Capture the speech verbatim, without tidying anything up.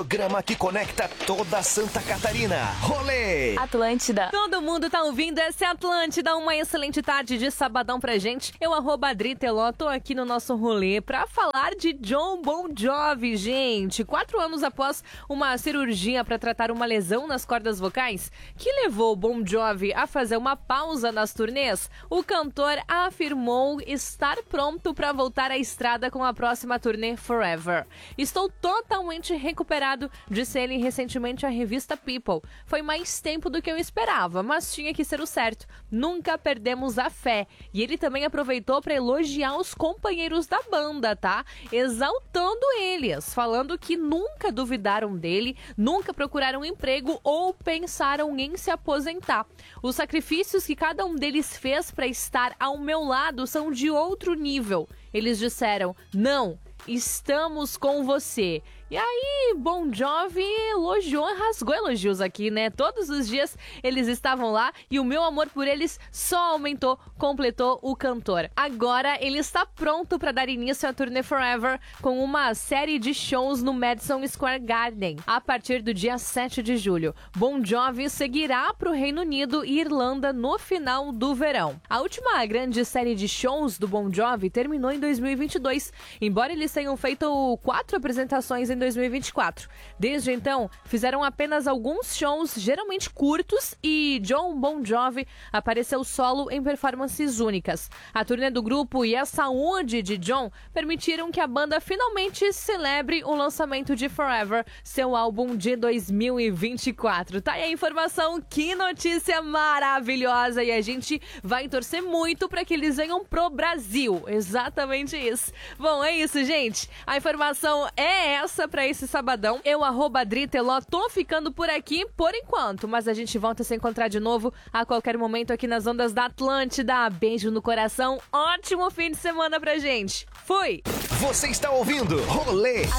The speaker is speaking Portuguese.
Programa que conecta toda Santa Catarina. Rolê Atlântida. Todo mundo tá ouvindo essa Atlântida. Uma excelente tarde de sabadão pra gente. Eu, arroba Adri Teló, tô aqui no nosso rolê pra falar de Jon Bon Jovi, gente. Quatro anos após uma cirurgia pra tratar uma lesão nas cordas vocais, que levou Bon Jovi a fazer uma pausa nas turnês, o cantor afirmou estar pronto pra voltar à estrada com a próxima turnê Forever. Estou totalmente recuperado, disse ele recentemente à revista People. Foi mais tempo do que eu esperava, mas tinha que ser o certo. Nunca perdemos a fé. E ele também aproveitou para elogiar os companheiros da banda, tá? Exaltando eles, falando que nunca duvidaram dele, nunca procuraram emprego ou pensaram em se aposentar. Os sacrifícios que cada um deles fez para estar ao meu lado são de outro nível. Eles disseram, não, estamos com você. E aí, Bon Jovi elogiou, rasgou elogios aqui, né? Todos os dias eles estavam lá e o meu amor por eles só aumentou, completou o cantor. Agora ele está pronto para dar início à turnê Forever com uma série de shows no Madison Square Garden a partir do dia sete de julho. Bon Jovi seguirá para o Reino Unido e Irlanda no final do verão. A última grande série de shows do Bon Jovi terminou em dois mil e vinte e dois, embora eles tenham feito quatro apresentações em dois mil e vinte e quatro. Desde então, fizeram apenas alguns shows, geralmente curtos, e Jon Bon Jovi apareceu solo em performances únicas. A turnê do grupo e a saúde de Jon permitiram que a banda finalmente celebre o lançamento de Forever, seu álbum de dois mil e vinte e quatro. Tá aí a informação, que notícia maravilhosa, e a gente vai torcer muito para que eles venham pro Brasil. Exatamente isso. Bom, é isso, gente. A informação é essa pra esse sabadão. Eu, arroba Adri Teló, tô ficando por aqui por enquanto, mas a gente volta a se encontrar de novo a qualquer momento aqui nas ondas da Atlântida. Beijo no coração, ótimo fim de semana pra gente. Fui! Você está ouvindo Rolê